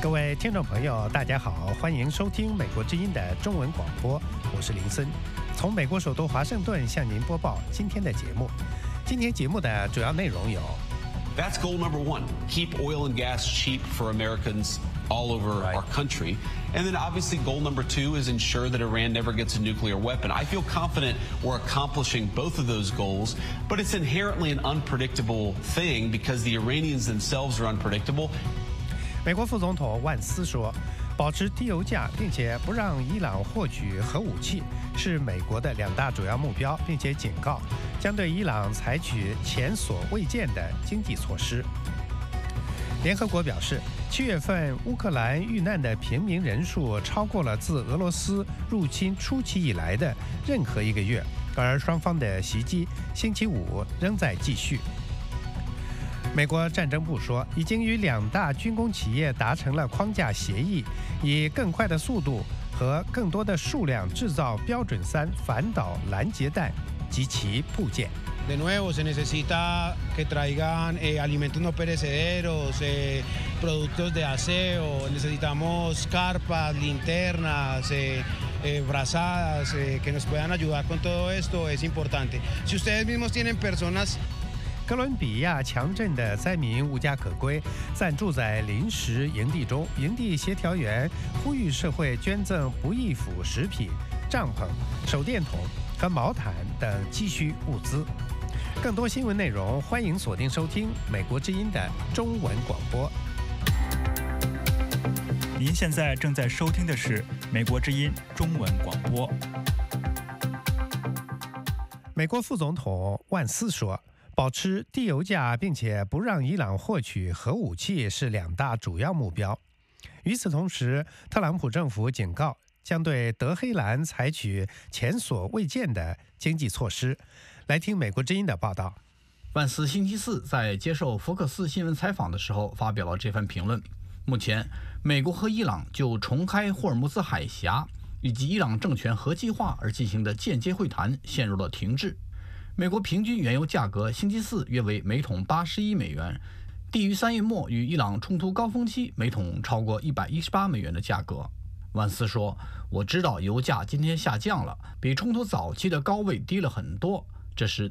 各位听众朋友，大家好，欢迎收听美国之音的中文广播，我是林森，从美国首都华盛顿向您播报今天的节目。今天节目的主要内容有 That's goal number one. Keep oil and gas cheap for Americans all over our country. And then obviously goal number two is ensure that Iran never gets a nuclear weapon. I feel confident we're accomplishing both of those goals, but it's inherently an unpredictable thing because the Iranians themselves are unpredictable. 美国副总统万斯说，保持低油价并且不让伊朗获取核武器是美国的两大主要目标，并且警告将对伊朗采取前所未见的经济措施。联合国表示，7月份乌克兰遇难的平民人数超过了自俄罗斯入侵初期以来的任何一个月，而双方的袭击星期五仍在继续。美国战争部说，已经与两大军工企业达成了框架协议，以更快的速度和更多的数量制造标准3反导拦截弹及其部件。 De nuevo, se necesita que traigan alimentos no perecederos, productos de aseo, necesitamos carpas, linternas, brazadas, que nos puedan ayudar con todo esto, es importante. Si ustedes mismos tienen personas 哥伦比亚强震的灾民无家可归，暂住在临时营地中。营地协调员呼吁社会捐赠不易腐食品、帐篷、手电筒和毛毯等急需物资。更多新闻内容，欢迎锁定收听美国之音的中文广播。 您现在正在收听的是美国之音中文广播。 美国副总统万斯说，保持低油价并且不让伊朗获取核武器是两大主要目标。与此同时，特朗普政府警告将对德黑兰采取前所未见的经济措施。来听美国之音的报道。 万斯星期四在接受福克斯新闻采访的时候发表了这番评论。目前，美国和伊朗就重开霍尔木兹海峡以及伊朗政权核计划而进行的间接会谈陷入了停滞。美国平均原油价格星期四约为每桶81美元，低于3月末与伊朗冲突高峰期每桶超过118美元的价格。万斯说，我知道油价今天下降了，比冲突早期的高位低了很多，这是